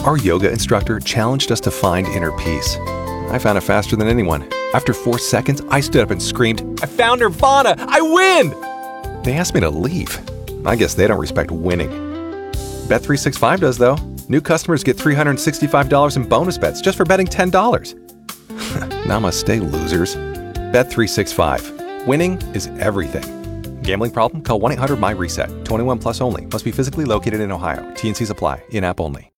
Our yoga instructor challenged us to find inner peace. I found it faster than anyone. After 4 seconds, I stood up and screamed, "I found Nirvana! I win!" They asked me to leave. I guess they don't respect winning. Bet365 does, though. New customers get $365 in bonus bets just for betting $10. Namaste, losers. Bet365. Winning is everything. Gambling problem? Call 1-800-MY-RESET. 21 plus only. Must be physically located in Ohio. T&Cs apply. In-app only.